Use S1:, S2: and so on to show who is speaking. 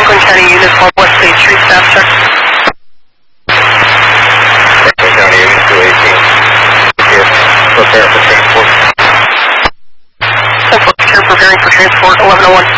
S1: Franklin County Unit 1 West State Street, staff check.
S2: Franklin County Unit 218. Prepare for transport.
S1: Central Secure preparing for transport, 1101.